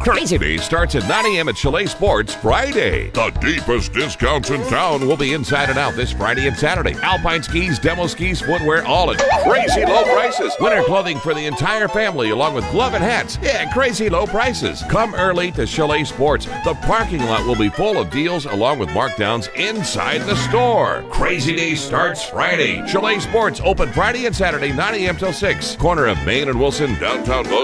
Crazy Day starts at 9 a.m. at Chalet Sports Friday. The deepest discounts in town will be inside and out this Friday and Saturday. Alpine skis, demo skis, footwear, all at crazy low prices. Winter clothing for the entire family along with glove and hats. Yeah, crazy low prices. Come early to Chalet Sports. The parking lot will be full of deals along with markdowns inside the store. Crazy Day starts Friday. Chalet Sports open Friday and Saturday, 9 a.m. till 6. Corner of Main and Wilson, downtown Los